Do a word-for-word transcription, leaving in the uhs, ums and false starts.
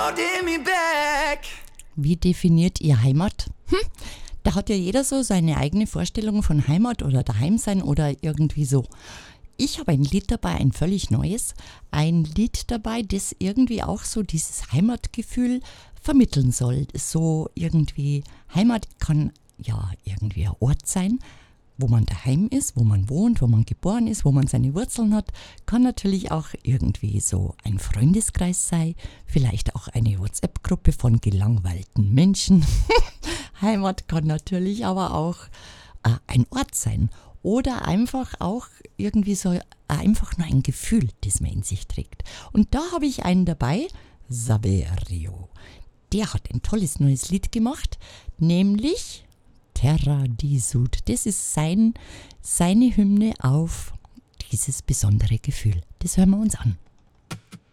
holding me back. Wie definiert ihr Heimat? Hm? Da hat ja jeder so seine eigene Vorstellung von Heimat oder daheim sein oder irgendwie so. Ich habe ein Lied dabei, ein völlig neues. Ein Lied dabei, das irgendwie auch so dieses Heimatgefühl vermitteln soll. So irgendwie, Heimat kann ja irgendwie ein Ort sein, wo man daheim ist, wo man wohnt, wo man geboren ist, wo man seine Wurzeln hat. Kann natürlich auch irgendwie so ein Freundeskreis sein, vielleicht auch eine WhatsApp-Gruppe von gelangweilten Menschen. Heimat kann natürlich aber auch äh, ein Ort sein oder einfach auch irgendwie so äh, einfach nur ein Gefühl, das man in sich trägt. Und da habe ich einen dabei, Saverio. Der hat ein tolles neues Lied gemacht, nämlich Terra di Sud. Das ist sein, seine Hymne auf dieses besondere Gefühl. Das hören wir uns an.